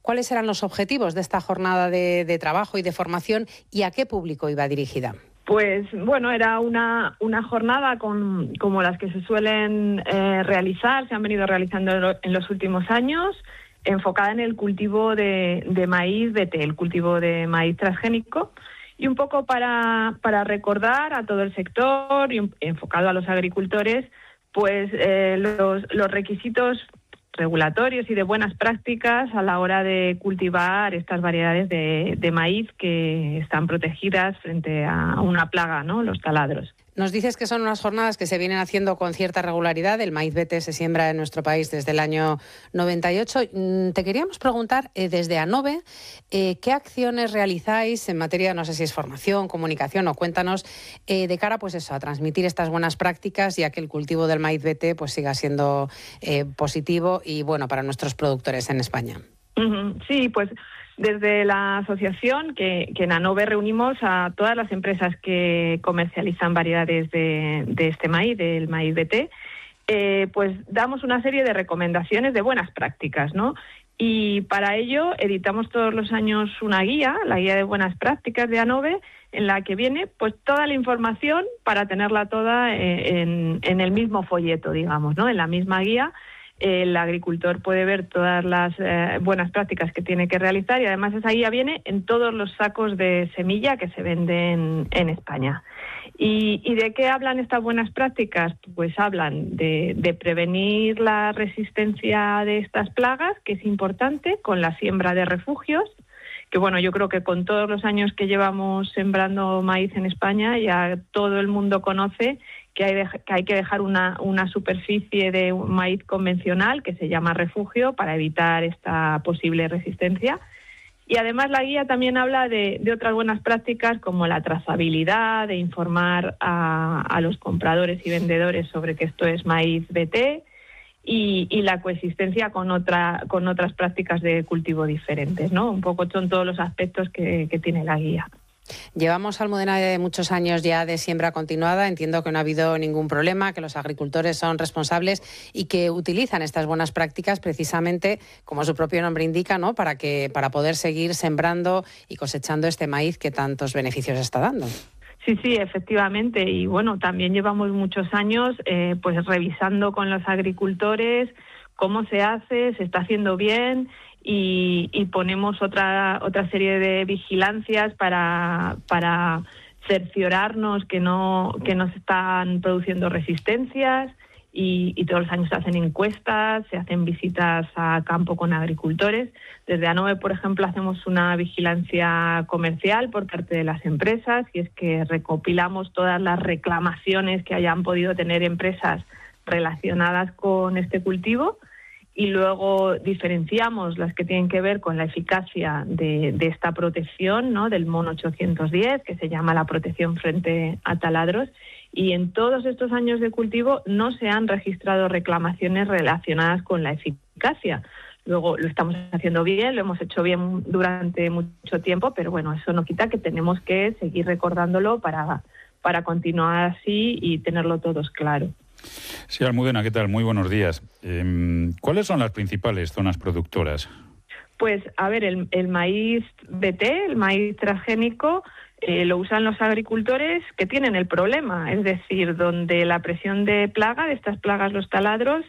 ¿Cuáles eran los objetivos de esta jornada de trabajo y de formación y a qué público iba dirigida? Pues bueno, era una jornada como las que se suelen realizar, se han venido realizando en los últimos años, enfocada en el cultivo de maíz BT, el cultivo de maíz transgénico, y un poco para recordar a todo el sector y enfocado a los agricultores, pues los requisitos regulatorios y de buenas prácticas a la hora de cultivar estas variedades de maíz que están protegidas frente a una plaga, ¿no? Los taladros. Nos dices que son unas jornadas que se vienen haciendo con cierta regularidad. El maíz BT se siembra en nuestro país desde el año 98. Te queríamos preguntar, desde ANOVE, ¿qué acciones realizáis en materia, no sé si es formación, comunicación, o cuéntanos, de cara pues eso, a transmitir estas buenas prácticas y a que el cultivo del maíz BT pues siga siendo positivo y bueno para nuestros productores en España? Sí, pues desde la asociación, que en ANOVE reunimos a todas las empresas que comercializan variedades de este maíz, del maíz BT, pues damos una serie de recomendaciones de buenas prácticas, ¿no? Y para ello editamos todos los años una guía, la guía de buenas prácticas de ANOVE, en la que viene pues toda la información para tenerla toda en el mismo folleto, digamos, ¿no? En la misma guía. El agricultor puede ver todas las buenas prácticas que tiene que realizar y además esa guía viene en todos los sacos de semilla que se venden en España. ¿Y de qué hablan estas buenas prácticas? Pues hablan de prevenir la resistencia de estas plagas, que es importante, con la siembra de refugios, que bueno, yo creo que con todos los años que llevamos sembrando maíz en España ya todo el mundo conoce que hay que dejar una superficie de maíz convencional que se llama refugio para evitar esta posible resistencia. Y además la guía también habla de otras buenas prácticas como la trazabilidad, de informar a los compradores y vendedores sobre que esto es maíz BT y la coexistencia con otras prácticas de cultivo diferentes, ¿no? Un poco son todos los aspectos que tiene la guía. Llevamos, Almudena, de muchos años ya de siembra continuada. Entiendo que no ha habido ningún problema, que los agricultores son responsables y que utilizan estas buenas prácticas precisamente, como su propio nombre indica, ¿no? Para poder seguir sembrando y cosechando este maíz que tantos beneficios está dando. Sí, efectivamente. Y bueno, también llevamos muchos años pues revisando con los agricultores cómo se hace, se está haciendo bien. Y ponemos otra serie de vigilancias para cerciorarnos que no se están produciendo resistencias y todos los años se hacen encuestas, se hacen visitas a campo con agricultores. Desde ANOVE, por ejemplo, hacemos una vigilancia comercial por parte de las empresas y es que recopilamos todas las reclamaciones que hayan podido tener empresas relacionadas con este cultivo. Y luego diferenciamos las que tienen que ver con la eficacia de esta protección, ¿no? Del MON 810, que se llama la protección frente a taladros. Y en todos estos años de cultivo no se han registrado reclamaciones relacionadas con la eficacia. Luego lo estamos haciendo bien, lo hemos hecho bien durante mucho tiempo, pero bueno, eso no quita que tenemos que seguir recordándolo para continuar así y tenerlo todos claro. Sí, Almudena, ¿qué tal? Muy buenos días. ¿Cuáles son las principales zonas productoras? Pues, a ver, el maíz BT, el maíz transgénico, lo usan los agricultores que tienen el problema, es decir, donde la presión de plaga, de estas plagas, los taladros,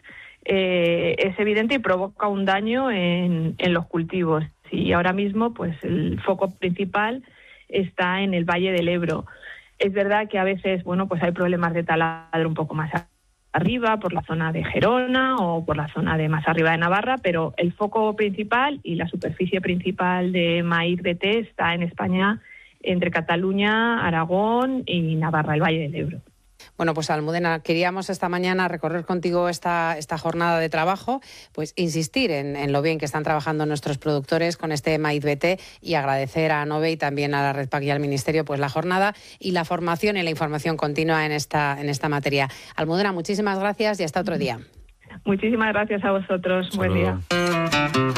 es evidente y provoca un daño en los cultivos. Y ahora mismo, pues, el foco principal está en el Valle del Ebro. Es verdad que a veces, bueno, pues hay problemas de taladro un poco más arriba, por la zona de Gerona o por la zona de más arriba de Navarra, pero el foco principal y la superficie principal de maíz BT está en España entre Cataluña, Aragón y Navarra, el Valle del Ebro. Bueno, pues Almudena, queríamos esta mañana recorrer contigo esta jornada de trabajo, pues insistir en lo bien que están trabajando nuestros productores con este maíz BT y agradecer a ANOVE y también a la Red PAC y al Ministerio pues la jornada y la formación y la información continua en esta materia. Almudena, muchísimas gracias y hasta otro día. Muchísimas gracias a vosotros. Buen día.